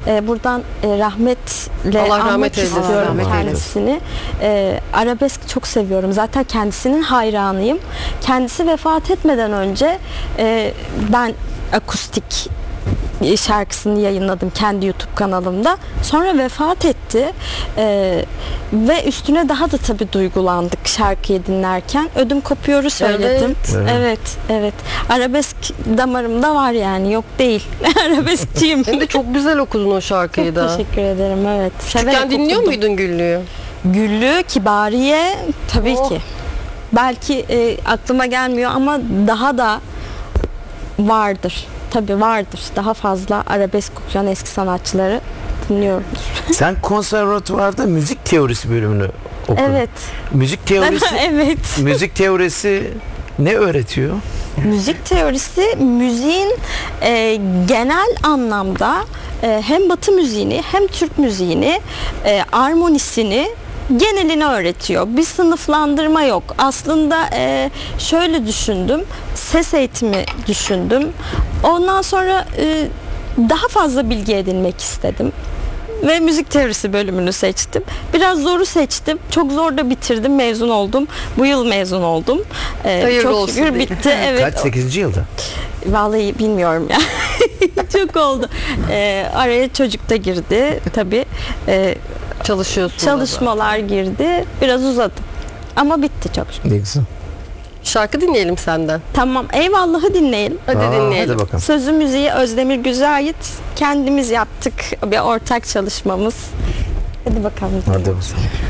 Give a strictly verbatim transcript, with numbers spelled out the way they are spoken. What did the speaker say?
e, buradan e, rahmetle Allah anmak rahmet eylesin. istiyorum Allah rahmet kendisini. E, arabesk çok seviyorum. Zaten kendisinin hayranıyım. Kendisi vefat etmeden önce e, ben akustik şarkısını yayınladım kendi YouTube kanalımda. Sonra vefat etti. Ee, ve üstüne daha da tabii duygulandık şarkıyı dinlerken. Ödüm kopuyoru söyledim. Evet. Evet, evet. evet. Arabesk damarımda var yani. Yok değil. Arabeskçiyim. Hem de çok güzel okudun o şarkıyı Çok da. teşekkür ederim. Evet. Küçükken Severek dinliyor okudum. muydun Güllü'yü? Güllü, Kibariye tabii Oh. ki. Belki e, aklıma gelmiyor ama daha da vardır. Tabii vardır. Daha fazla arabesk okuyan eski sanatçıları dinliyorum. Sen konservatuvarda müzik teorisi bölümünü okudun. Evet. Müzik teorisi evet. müzik teorisi ne öğretiyor? Müzik teorisi müziğin e, genel anlamda e, hem Batı müziğini hem Türk müziğini e, armonisini genelini öğretiyor. Bir sınıflandırma yok. Aslında e, şöyle düşündüm. Ses eğitimi düşündüm. Ondan sonra e, daha fazla bilgi edinmek istedim. Ve müzik teorisi bölümünü seçtim. Biraz zoru seçtim. Çok zor da bitirdim. Mezun oldum. Bu yıl mezun oldum. E, Hayırlı çok olsun şükür diyelim. bitti. Evet. Kaç sekizinci yılda? Vallahi bilmiyorum ya. Çok oldu. E, araya çocuk da girdi. Tabii. E, Çalışıyorsun. çalışmalar girdi. Biraz uzadı. Ama bitti çok şükür. Ne güzel. Şarkı dinleyelim senden. Tamam. Eyvallahı dinleyelim. Hadi Aa, dinleyelim. Hadi bakalım. Sözü müziği Özdemir Güzel'e ait. Kendimiz yaptık. Bir ortak çalışmamız. Hadi bakalım. Hadi bakalım.